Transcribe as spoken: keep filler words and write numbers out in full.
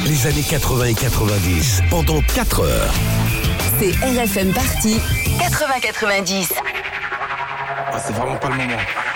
les années quatre-vingts et quatre-vingt-dix, pendant quatre heures. C'est R F M Party quatre-vingts quatre-vingt-dix. Ah, c'est vraiment pas le moment.